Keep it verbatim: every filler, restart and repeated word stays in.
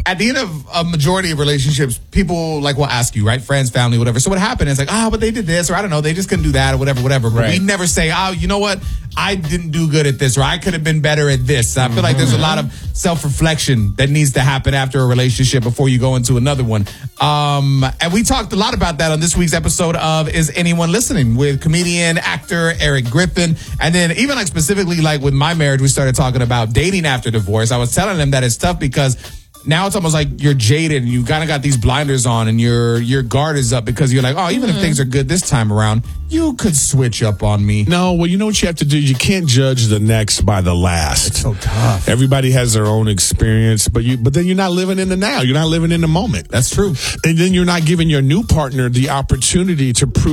At the end of a majority of relationships, people like will ask you, right? Friends, family, whatever. So what happened? It's like, oh, but they did this, or I don't know, they just couldn't do that, or whatever, whatever. But Right. we never say, oh, you know what? I didn't do good at this, or I could have been better at this. I feel like there's a lot of self-reflection that needs to happen after a relationship before you go into another one. Um, and we talked a lot about that on this week's episode of Is Anyone Listening? With comedian, actor Eric Griffin. And then even like specifically like with my marriage, we started talking about dating after divorce. I was telling them that it's tough because now it's almost like you're jaded and you kind of got these blinders on and your your guard is up because you're like, oh, even mm-hmm. if things are good this time around, you could switch up on me. No, well, you know what you have to do? You can't judge the next by the last. It's so tough. Everybody has their own experience, but you but then you're not living in the now. You're not living in the moment. That's true. And then you're not giving your new partner the opportunity to prove